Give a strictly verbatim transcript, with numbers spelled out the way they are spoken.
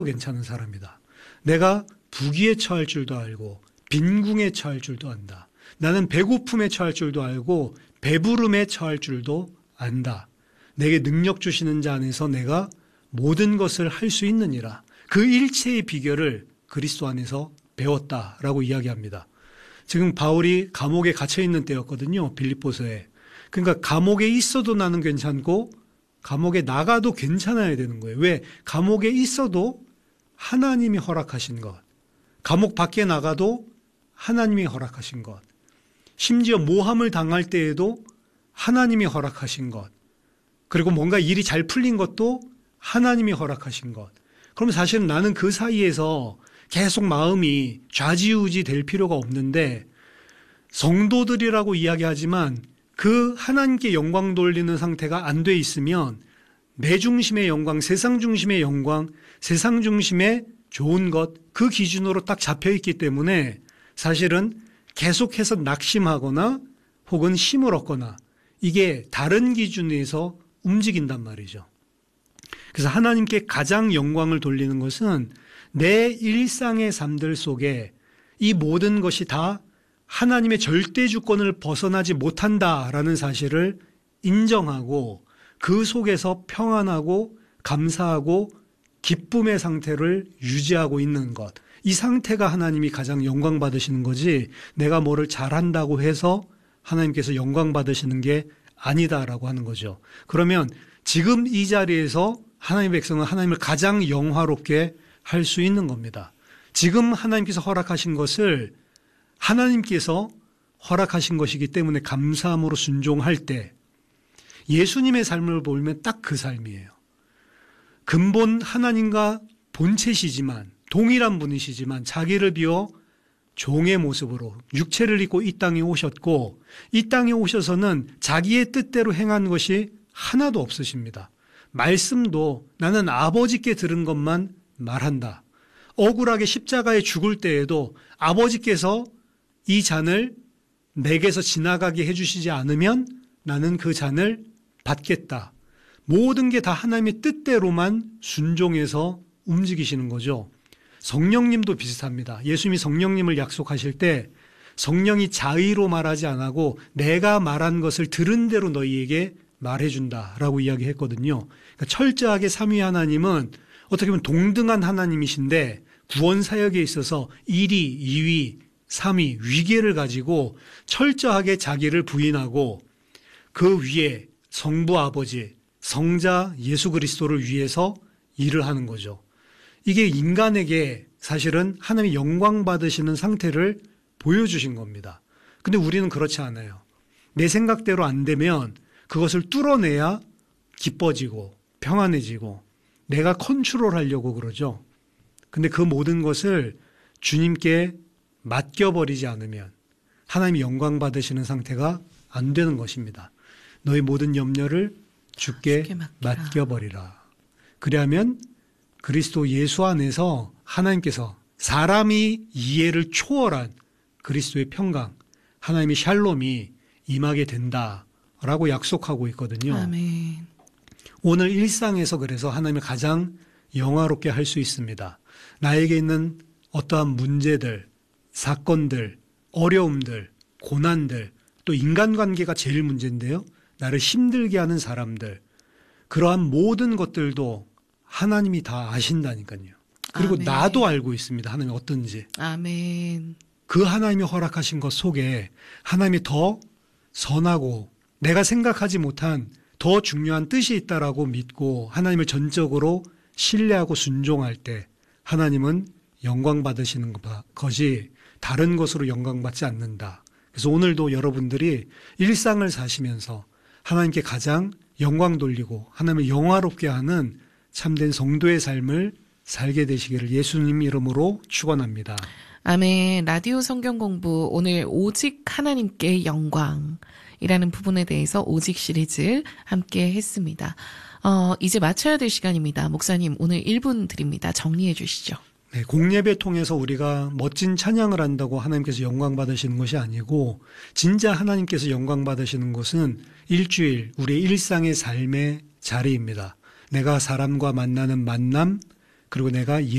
괜찮은 사람이다. 내가 부귀에 처할 줄도 알고 빈궁에 처할 줄도 안다. 나는 배고픔에 처할 줄도 알고 배부름에 처할 줄도 안다. 내게 능력 주시는 자 안에서 내가 모든 것을 할 수 있느니라. 그 일체의 비결을 그리스도 안에서 배웠다라고 이야기합니다. 지금 바울이 감옥에 갇혀 있는 때였거든요. 빌립보서에. 그러니까 감옥에 있어도 나는 괜찮고 감옥에 나가도 괜찮아야 되는 거예요. 왜? 감옥에 있어도 하나님이 허락하신 것. 감옥 밖에 나가도 하나님이 허락하신 것. 심지어 모함을 당할 때에도 하나님이 허락하신 것. 그리고 뭔가 일이 잘 풀린 것도 하나님이 허락하신 것. 그럼 사실은 나는 그 사이에서 계속 마음이 좌지우지 될 필요가 없는데 성도들이라고 이야기하지만 그 하나님께 영광 돌리는 상태가 안 돼 있으면 내 중심의 영광, 세상 중심의 영광, 세상 중심의 좋은 것, 그 기준으로 딱 잡혀 있기 때문에 사실은 계속해서 낙심하거나 혹은 힘을 얻거나 이게 다른 기준에서 움직인단 말이죠. 그래서 하나님께 가장 영광을 돌리는 것은 내 일상의 삶들 속에 이 모든 것이 다 하나님의 절대 주권을 벗어나지 못한다라는 사실을 인정하고 그 속에서 평안하고 감사하고 기쁨의 상태를 유지하고 있는 것. 이 상태가 하나님이 가장 영광 받으시는 거지 내가 뭐를 잘한다고 해서 하나님께서 영광 받으시는 게 아니다라고 하는 거죠. 그러면 지금 이 자리에서 하나님의 백성은 하나님을 가장 영화롭게 할 수 있는 겁니다. 지금 하나님께서 허락하신 것을 하나님께서 허락하신 것이기 때문에 감사함으로 순종할 때 예수님의 삶을 보면 딱 그 삶이에요. 근본 하나님과 본체시지만 동일한 분이시지만 자기를 비워 종의 모습으로 육체를 입고 이 땅에 오셨고 이 땅에 오셔서는 자기의 뜻대로 행한 것이 하나도 없으십니다. 말씀도 나는 아버지께 들은 것만 말한다. 억울하게 십자가에 죽을 때에도 아버지께서 이 잔을 내게서 지나가게 해주시지 않으면 나는 그 잔을 받겠다. 모든 게 다 하나님의 뜻대로만 순종해서 움직이시는 거죠. 성령님도 비슷합니다. 예수님이 성령님을 약속하실 때 성령이 자의로 말하지 않고 내가 말한 것을 들은 대로 너희에게 말해준다라고 이야기했거든요. 그러니까 철저하게 삼위 하나님은 어떻게 보면 동등한 하나님이신데 구원 사역에 있어서 일 위, 이 위, 삼 위 위계를 가지고 철저하게 자기를 부인하고 그 위에 성부 아버지, 성자 예수 그리스도를 위해서 일을 하는 거죠. 이게 인간에게 사실은 하나님의 영광 받으시는 상태를 보여주신 겁니다. 근데 우리는 그렇지 않아요. 내 생각대로 안 되면 그것을 뚫어내야 기뻐지고 평안해지고 내가 컨트롤하려고 그러죠. 근데 그 모든 것을 주님께 맡겨버리지 않으면 하나님이 영광 받으시는 상태가 안 되는 것입니다. 너희 모든 염려를 주께, 주께 맡겨버리라. 그리하면 그리스도 예수 안에서 하나님께서 사람이 이해를 초월한 그리스도의 평강, 하나님의 샬롬이 임하게 된다라고 약속하고 있거든요. 아멘. 오늘 일상에서 그래서 하나님을 가장 영화롭게 할 수 있습니다. 나에게 있는 어떠한 문제들, 사건들, 어려움들, 고난들, 또 인간관계가 제일 문제인데요. 나를 힘들게 하는 사람들, 그러한 모든 것들도 하나님이 다 아신다니까요. 그리고 아멘. 나도 알고 있습니다. 하나님이 어떤지. 아멘. 그 하나님이 허락하신 것 속에 하나님이 더 선하고 내가 생각하지 못한 더 중요한 뜻이 있다라고 믿고 하나님을 전적으로 신뢰하고 순종할 때 하나님은 영광 받으시는 것이 다른 것으로 영광 받지 않는다. 그래서 오늘도 여러분들이 일상을 사시면서 하나님께 가장 영광 돌리고 하나님을 영화롭게 하는 참된 성도의 삶을 살게 되시기를 예수님 이름으로 축원합니다. 아멘. 라디오 성경 공부 오늘 오직 하나님께 영광이라는 부분에 대해서 오직 시리즈 함께 했습니다. 어, 이제 마쳐야 될 시간입니다. 목사님 오늘 일 분 드립니다. 정리해 주시죠. 네, 공예배 통해서 우리가 멋진 찬양을 한다고 하나님께서 영광 받으시는 것이 아니고 진짜 하나님께서 영광 받으시는 것은 일주일 우리의 일상의 삶의 자리입니다. 내가 사람과 만나는 만남, 그리고 내가